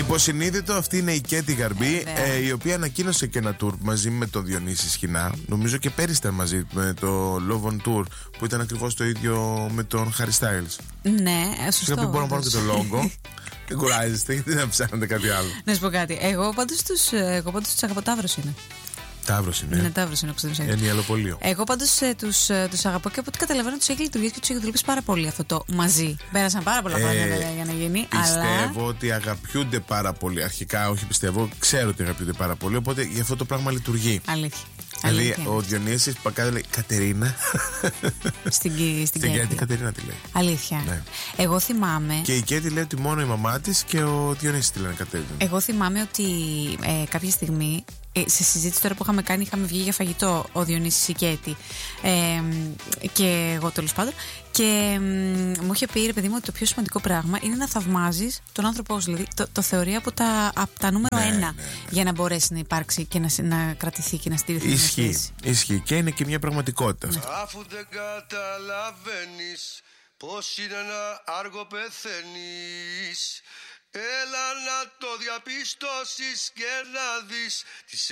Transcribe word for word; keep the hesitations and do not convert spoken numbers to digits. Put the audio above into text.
Υποσυνείδητο, αυτή είναι η Κέτη Γαρμπή, ε, η οποία ανακοίνωσε και ένα tour μαζί με τον Διονύση Σχοινά. Νομίζω και πέρυσι ήταν μαζί με το Love on Tour, που ήταν ακριβώς το ίδιο με τον Harry Styles. Ναι, σωστό. Κάποιοι μπορούν να πάρουν και το λόγο. Δεν κουράζεστε, γιατί να ψάχνετε κάτι άλλο. Να σου πω κάτι. Εγώ πάντως τους, εγώ πάντως τους αγαπώ. Ταύρος είναι. Ταύρος είναι. Είναι Ταύρος είναι, όπως δεν είναι ιαλοπολείο. Εγώ πάντως ε, τους, ε, τους αγαπώ και από ό,τι καταλαβαίνω τους έχει λειτουργήσει και τους έχει δουλέψει πάρα πολύ αυτό το μαζί. Πέρασαν πάρα πολλά χρόνια ε, για να γίνει. Πιστεύω αλλά... ότι αγαπιούνται πάρα πολύ. Αρχικά, όχι πιστεύω, ξέρω ότι αγαπιούνται πάρα πολύ. Οπότε γι' αυτό το πράγμα λειτουργεί. Αλήθεια. Δηλαδή Αλήθεια. ο Διονύσης Πακάτα λέει Κατερίνα. Στην, στην Κέτη Κατερίνα τη λέει. Αλήθεια. Ναι. Εγώ θυμάμαι. Και η Κέτη λέει ότι μόνο η μαμά της και ο Διονύσης τη λένε Κατερίνα. Εγώ θυμάμαι ότι ε, κάποια στιγμή, ε, σε συζήτηση τώρα που είχαμε κάνει, είχαμε βγει για φαγητό ο Διονύσης η Κέτη ε, και εγώ τέλος πάντων. Και ε, μου είχε πει, ρε παιδί μου, ότι το πιο σημαντικό πράγμα είναι να θαυμάζεις τον άνθρωπό σου. Δηλαδή το, το θεωρεί από τα, από τα νούμερο ναι, ένα ναι, ναι. για να μπορέσει να υπάρξει και να, να κρατηθεί και να στηριχθεί. Ισχύει. Ισχύει. Και είναι και μια πραγματικότητα. Ναι. Αφού δεν καταλαβαίνεις πως είναι ένα άργο πεθαίνεις, έλα να το διαπιστώσεις και να δεις τις